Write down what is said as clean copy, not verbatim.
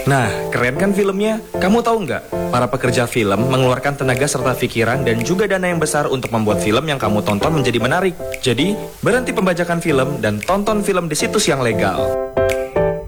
Nah, keren kan filmnya? Kamu tahu nggak? Para pekerja film mengeluarkan tenaga serta pikiran dan juga dana yang besar untuk membuat film yang kamu tonton menjadi menarik. Jadi, berhenti pembajakan film dan tonton film di situs yang legal.